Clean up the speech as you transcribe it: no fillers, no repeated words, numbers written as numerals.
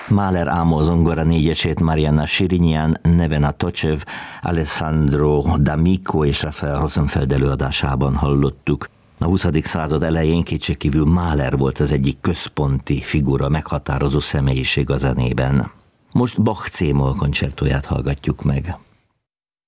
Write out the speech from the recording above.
Mahler álmos zongora négyesét Marianna Shirinyan, Nevena Tocsev, Alessandro D'Amico és Rafael Rosenfeld előadásában hallottuk. A 20. század elején kétségkívül Mahler volt az egyik központi figura, meghatározó személyiség a zenében. Most Bach C-moll koncertóját hallgatjuk meg.